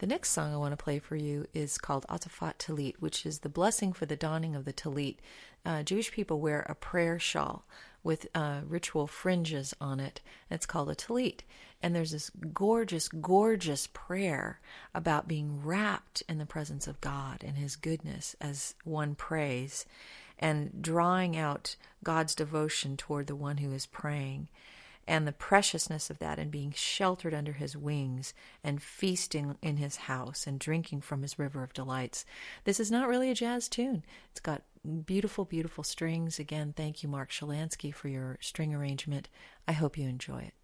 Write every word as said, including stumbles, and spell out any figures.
The next song I want to play for you is called Atafat Talit, which is the blessing for the donning of the Talit. Uh, Jewish people wear a prayer shawl with uh, ritual fringes on it. It's called a Talit. And there's this gorgeous, gorgeous prayer about being wrapped in the presence of God and His goodness as one prays, and drawing out God's devotion toward the one who is praying, and the preciousness of that, and being sheltered under His wings, and feasting in His house, and drinking from His river of delights. This is not really a jazz tune. It's got beautiful, beautiful strings. Again, thank you, Mark Shalansky, for your string arrangement. I hope you enjoy it.